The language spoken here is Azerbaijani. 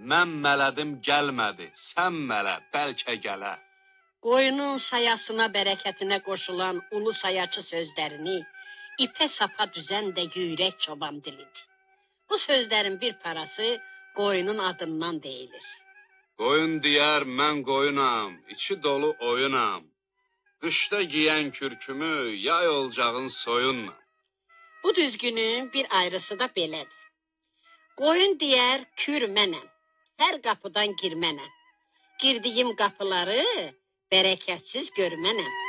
mən mələdim gəlmədi, sən mələ, bəlkə gələ. Qoyunun sayasına, bərəkətinə qoşulan ulu sayaçı sözlərini ipə sapa düzən də yüyrək çoban dilidir. Bu sözlərin bir parası qoyunun adından deyilir. Qoyun deyər, mən qoyunam, içi dolu oyunam. Qışda giyən kürkümü, yay olacağın soyunla. Bu düzgünün bir ayrısı da belədir. Qoyun deyər, kür mənəm, hər qapıdan girmənəm. Girdiyim qapıları bərəkətsiz görmənəm.